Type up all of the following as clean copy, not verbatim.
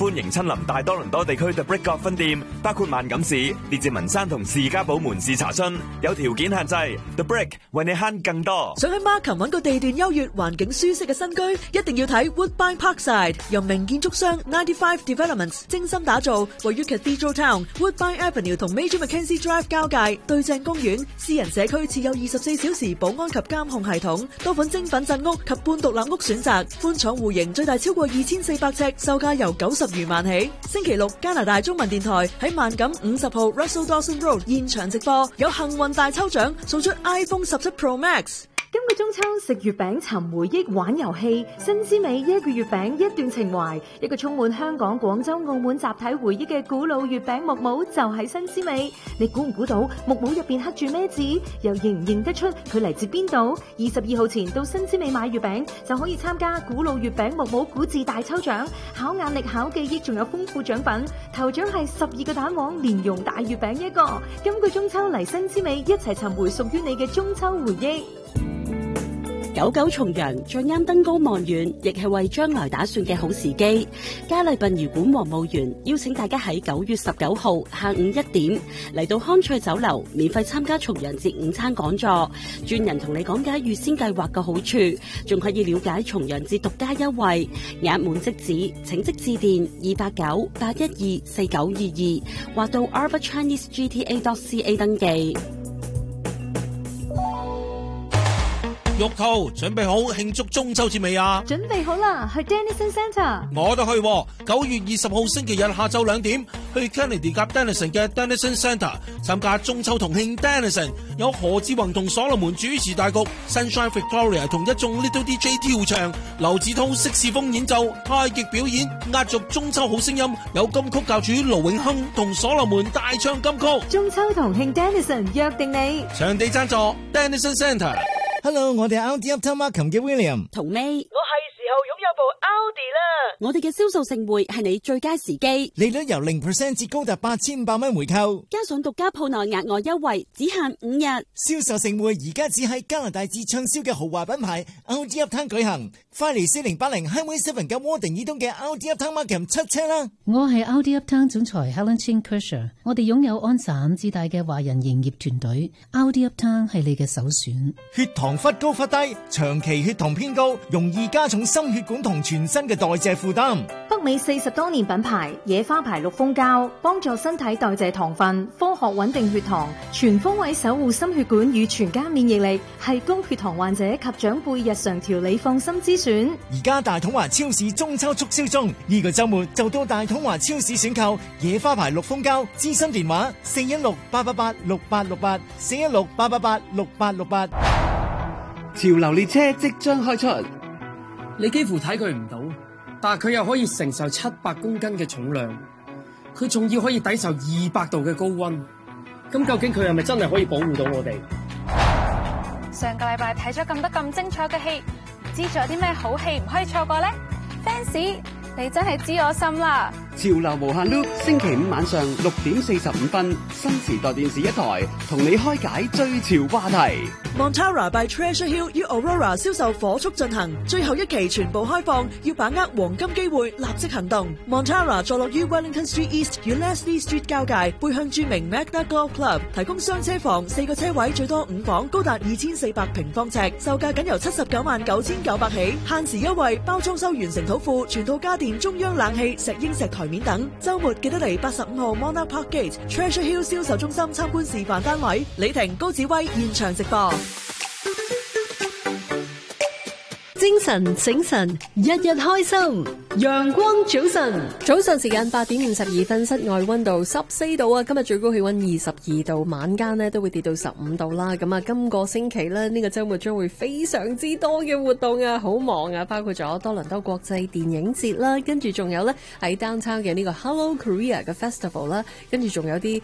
歡迎親臨大多倫多地區 The Brick 各分店，包括萬錦市、列治文山同士嘉堡門市查詢，有條件限制。The Brick 為你慳更多。 想喺 Markham 揾個地段優越、環境舒適嘅新居，一定要睇 Woodbine Parkside， 由名建築商95 Developments 精心打造，位於 Cathedral Town、Woodbine Avenue 同 Major Mackenzie Drive 交界，對正公園，私人社區設有24小時保安及監控系統，多款精品鎮屋及半獨立屋選擇，寬敞戶型，最大超過2400尺，售價由90餘萬起。星期六加拿大中文電台喺萬錦50號 Russell Dawson Road 現場直播，有幸運大抽獎，送出 iPhone 17 Pro Max。 今個中秋食月餅尋回憶玩遊戲，新滋味一個月餅一段情懷，一個充滿香港、廣州、澳門集體回憶嘅古老月餅木帽就喺新滋味。你估唔估到木帽入邊刻住咩字？又認唔認得出佢嚟自邊度？22號前到新滋味買月餅就可以參加古老月餅木帽古字大抽獎，考眼力、考記憶，仲有豐富獎品。頭獎係12個蛋黃蓮蓉大月餅一個。今個中秋嚟新滋味，一齊尋回屬於你嘅中秋回憶。 九九重陽，最啱登高望遠，亦係為將來打算嘅好時機。嘉麗殯儀館黃務園邀請大家喺9月19號下午1點嚟到康翠酒樓，免費參加重陽節午餐講座，專人同你講解預先計劃嘅好處，仲可以了解重陽節獨家優惠，額滿即止，請即致電289-812-4922或到 arborchinesegta.ca 登記。 玉兔準備好慶祝中秋節未啊？ 準備好啦，去 Dennison Centre。 我都去，9月20號星期日下晝2點去 Kennedy 夾 Dennison 嘅 Dennison Centre 參加中秋同慶 Dennison， 有何志宏同所羅門主持大局 ，Sunshine Victoria 同一眾 Little DJ 跳場，劉子韜色士風演奏，太極表演，壓軸中秋好聲音，有金曲教主盧永亨同所羅門大唱金曲。 中秋同慶 Dennison 約定你， 場地贊助 Dennison Centre。Hello， 我哋 Audi Uptown Markham 嘅 William 同尾， 我係時候擁有部 Audi 啦。 我哋嘅銷售盛會係你最佳時機， 利率由0% 至高達8500蚊回購， 加上獨家鋪內額外優惠，只限5日。 銷售盛會而家只喺加拿大至暢銷嘅豪華品牌 Audi Uptown 舉行，快嚟4080 Highway 7嘅窩定以東嘅 Audi Uptown Markham 出車啦！ 我係 Audi Uptown 總裁 Helen Chin Kersher， 我哋擁有安省至大嘅華人營業團隊 ，Audi Uptown 係你嘅首選。 血糖忽高忽低，長期血糖偏高，容易加重心血管同全身嘅代謝負擔。 北美40多年品牌野花牌綠蜂膠，幫助身體代謝糖分，科學穩定血糖，全方位守護心血管與全家免疫力，係高血糖患者及長輩日常調理放心之選。 而家大統華超市中秋促銷中，呢個周末就到大統華超市選購野花牌綠蜂膠，諮詢電話416-888-6868，416-888-6868。 潮流列車即將開出， 你幾乎睇佢唔到，但係佢又可以承受700公斤嘅重量，佢仲要可以抵受200度嘅高溫。咁究竟佢係咪真係可以保護到我哋？ 上個禮拜睇咗咁多咁精彩嘅戲，唔知仲有啲咩好戲唔可以錯過呢？ Fans， 你真係知我心啦！ 潮流無限 loop， 星期5晚上6點45分，新時代電視一台，同你開解最潮話題。 Montara by Treasure Hill 於 Aurora 銷售火速進行，最後一期全部開放，要把握黃金機會，立即行動。Montara 坐落於 Wellington Street East 與 Leslie Street 交界，背向著名 Magna Golf Club， 提供雙車房，4個車位，最多5房，高達2400平方尺，售價僅由799900起，限時優惠，包裝修完成土庫，全套家電、中央冷氣、石英石台面等。週末記得嚟85號 Monarch Park Gate Treasure Hill 銷售中心參觀示範單位，李婷、高子威現場直播。 精神醒神，日日開心。陽光早晨， 早上時間8點52分，室外溫度14度啊！今日最高氣溫22度，晚間呢都會跌到15度啦。咁啊，今個星期呢，呢個週末將會非常之多嘅活動啊，好忙啊！包括咗多倫多國際電影節啦，跟住仲有呢喺 downtown 嘅呢個 Hello Korea 嘅 Festival 啦，跟住仲有啲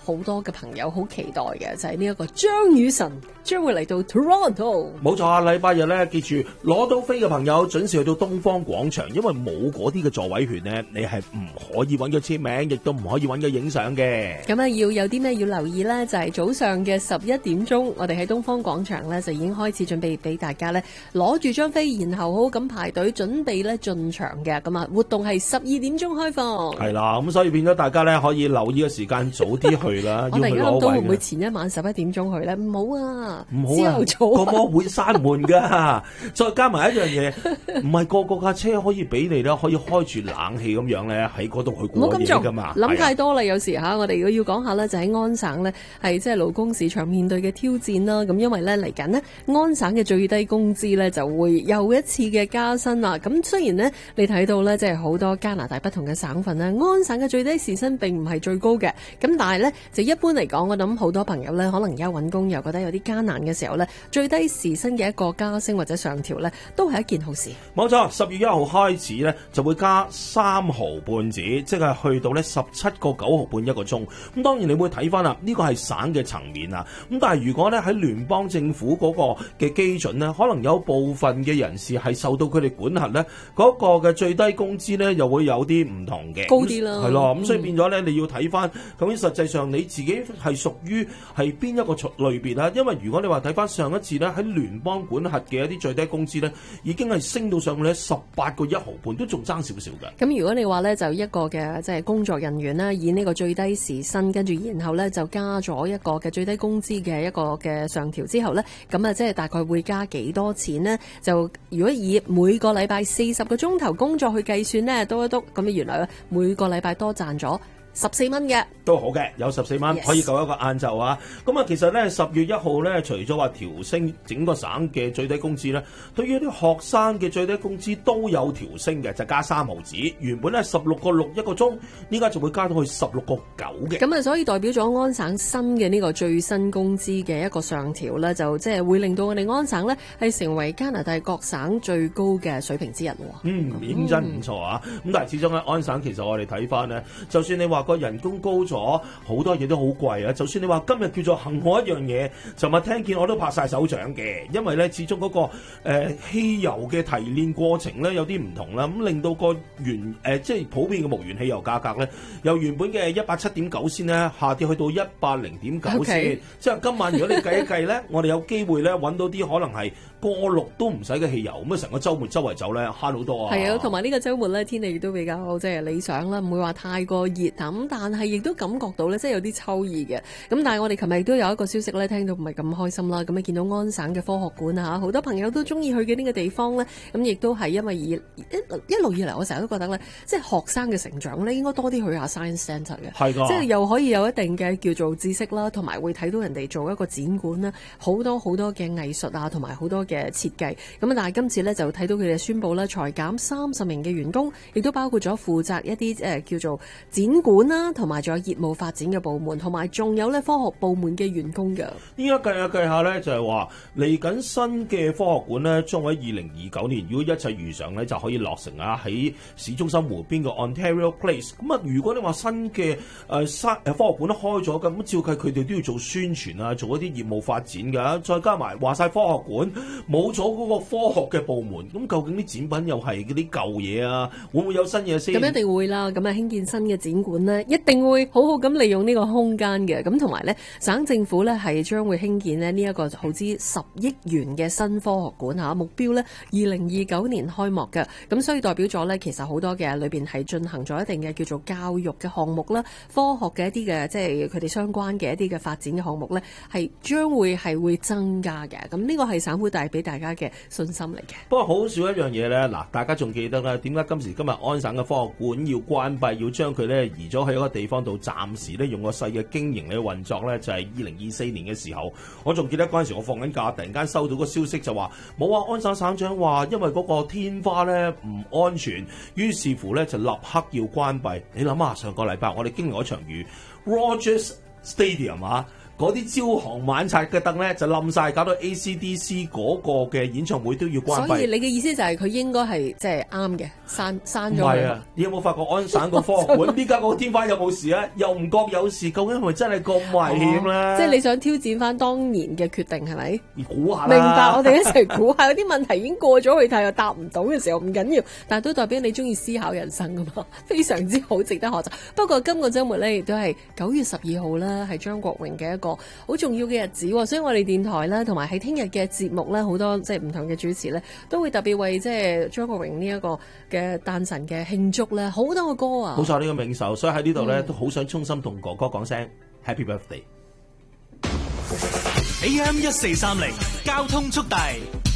好多嘅朋友好期待嘅，就係呢一個張雨晨將會嚟到 Toronto。 冇錯啊！禮拜日咧，記住攞到飛嘅朋友準時去到東方廣場，因為冇嗰啲嘅座位券咧，你係唔可以揾佢簽名，亦都唔可以揾佢影相嘅。 咁啊，要有啲咩要留意咧？就係早上嘅11點鐘，我哋喺東方廣場咧就已經開始準備俾大家咧攞住張飛，然後好咁排隊準備咧進場嘅。咁啊，活動係12點鐘開放。 係啦，咁所以變咗大家咧可以留意嘅時間早啲去啦。 我哋而家諗到會唔會嘅。 前一晚11點鐘去咧？唔好啊， 唔好啊，個摩會閂門噶。再加埋一樣嘢，唔係個架車可以俾你啦，可以開住冷氣咁樣咧喺嗰度去過夜噶嘛。 諗太多啦，有時我哋如果要講下咧，就喺安省咧係即係勞工市場面對嘅挑戰啦。咁因為咧嚟緊呢，安省嘅最低工資咧就會又一次嘅加薪啦。咁雖然呢，你睇到咧即係好多加拿大不同嘅省份咧，安省嘅最低時薪並唔係最高嘅。咁但係咧就一般嚟講，我諗好多朋友咧可能而家揾工又覺得有啲艱難嘅時候咧，最低時薪嘅一個加升或者上調咧，都係一件好事。 冇錯，10月1號開始咧就會加3毫半子，即係去到咧17個9毫半一個鐘。咁當然你會睇翻啦，呢個係省嘅層面啊。咁但係如果咧喺聯邦政府嗰個嘅基準咧，可能有部分嘅人士係受到佢哋管轄咧，嗰個嘅最低工資咧又會有啲唔同嘅， 高啲啦。 係咯，咁所以變咗咧，你要睇翻究竟實際上你自己係屬於係邊一個類別啦。因為如果你話睇翻上一次咧喺聯邦管轄嘅一啲最低工資咧，已經係升到上去咧18個1毫半，都仲爭少少嘅。 咁如果你話咧就一個嘅即係工作人員啦，以呢個最低時薪，跟住然後咧就加咗一個嘅最低工資嘅一個嘅上調之後咧，咁啊即係大概會加幾多錢呢？就如果以每個禮拜40個鐘頭工作去計算呢，篤一篤咁原來每個禮拜多賺咗14蚊嘅， 都好嘅，有14蚊可以夠一個晏晝啊！咁啊，其實咧10月1號咧，除咗話調升整個省嘅最低工資咧，對於啲學生嘅最低工資都有調升嘅，就加3毫子。原本咧16個6一個鐘，依家就會加到去16個9嘅。 咁啊，所以代表咗安省新嘅呢個最新工資嘅一個上調咧，就即係會令到我哋安省咧係成為加拿大各省最高嘅水平之一。 認真唔錯啊！咁但係始終喺安省，其實我哋睇翻咧，就算你話個人工高咗，好多嘢都好貴啊！就算你話今日叫做幸好一樣嘢，尋日聽見我都拍晒手掌嘅，因為咧始終嗰個汽油嘅提煉過程咧有啲唔同啦，咁令到個即係普遍嘅無鉛汽油價格咧，由原本嘅107.9仙咧下跌去到180.9仙，即係今晚如果你計一計咧，我哋有機會咧揾到啲可能係過6都唔使嘅汽油，咁啊成個週末周圍走咧慳好多啊！ 係啊，同埋呢個週末咧天氣亦都比較即係理想啦，唔會話太過熱咁，但係亦都感覺到咧即係有啲秋意嘅。咁但係我哋琴日亦都有一個消息咧，聽到唔係咁開心啦。咁啊見到安省嘅科學館啊，好多朋友都中意去嘅呢個地方咧，咁亦都係因為一路以嚟，我成日都覺得咧，即係學生嘅成長咧，應該多啲去下 Science Centre 嘅， 係㗎， 即係又可以有一定嘅叫做知識啦，同埋會睇到人哋做一個展館啦，好多嘅藝術啊，同埋好多嘅設計。咁但係今次咧就睇到佢哋宣布咧裁減30名嘅員工，亦都包括咗負責一啲叫做展館啦，同埋仲有業務發展嘅部門，同埋仲有咧科學部門嘅員工㗎。 依家計下咧，就係話嚟緊新嘅科學館咧，將喺2029年，如果一切如常咧，就可以落成啊！喺市中心湖邊嘅 Ontario Place。咁啊，如果你話新嘅科學館都開咗嘅，咁照計佢哋都要做宣傳啊，做一啲業務發展㗎。再加埋話晒科學館冇咗嗰個科學嘅部門，咁究竟啲展品又係嗰啲舊嘢啊？會唔會有新嘢先？ 咁一定會啦。咁啊，興建新嘅展館呢，一定會好好咁利用呢個空間嘅。咁同埋咧，省政府咧係將會興建呢一個耗資10億元嘅新科學館嚇，目標咧2029年開幕嘅。咁所以代表咗咧，其實好多嘅裏邊係進行咗一定嘅叫做教育嘅項目啦，科學嘅一啲嘅即係佢哋相關嘅一啲嘅發展嘅項目咧，係將會增加嘅。咁呢個係省會帶俾大家嘅信心嚟嘅。 不過好少一樣嘢咧，嗱，大家仲記得啦，點解今日安省嘅科學館要關閉，要將佢咧移咗去一個地方度，暫時咧用個細嘅經營嚟運作咧，就係2024年嘅時候。我仲記得嗰陣時我放緊假，突然間收到個消息就話冇啊，安省省長話因為嗰個天花咧唔安全，於是乎咧就立刻要關閉。你諗下，上個禮拜我哋經歷咗場雨 Rogers Stadium 啊， 嗰啲朝行晚拆嘅凳咧就冧晒，搞到 AC/DC 嗰個嘅演唱會都要關閉。 所以你嘅意思就係佢應該係即係啱嘅，刪咗佢。 唔係啊！你有冇發覺安省個科學館呢家個天花有冇事啊？又唔覺有事，究竟係咪真係咁危險咧？ 即係你想挑戰翻當年嘅決定係咪？ 估下啦。 明白，我哋一齊估下。有啲問題已經過咗去睇又答唔到嘅時候唔緊要，但係都代表你中意思考人生噶嘛，非常之好，值得學習。不過今個週末咧亦都係9月12號啦，係張國榮嘅一個好重要嘅日子，所以我哋電台啦，同埋喺聽日嘅節目咧，好多即係唔同嘅主持咧，都會特別為即係張國榮呢一個嘅誕辰嘅慶祝咧，好多個歌啊！ 冇錯，呢個冥壽，所以喺呢度咧都好想衷心同哥哥講聲 Happy Birthday。 AM 1430交通速遞。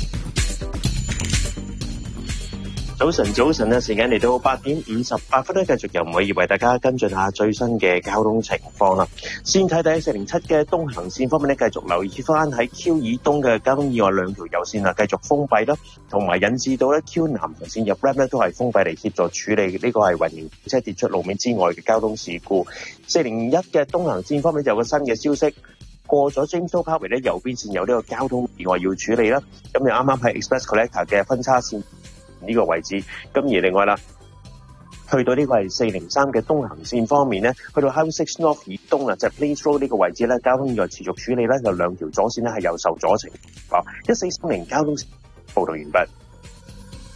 早晨啊！時間嚟到8點58分咧，繼續由吳偉業為大家跟進下最新嘅交通情況啦。先睇睇407嘅東行線方面咧，繼續留意翻喺 Q 以東嘅交通意外2條右線啊，繼續封閉啦，同埋引致到咧 Q 南行線入 Ram 咧都係封閉嚟協助處理呢個係混凝土車跌出路面之外嘅交通事故。401嘅東行線方面有個新嘅消息。過咗 James Toll Parkway 咧，右邊線有呢個交通意外要處理啦。咁又啱啱喺 Express Collector 嘅分叉線呢個位置，咁而另外啦，去到呢個係403嘅東行線方面咧，去到 Highway 6 North 以東啦，就係 Place Road 呢個位置咧，交通意外持續處理咧，有2條左線咧係有受阻情況。1430交通報道完畢。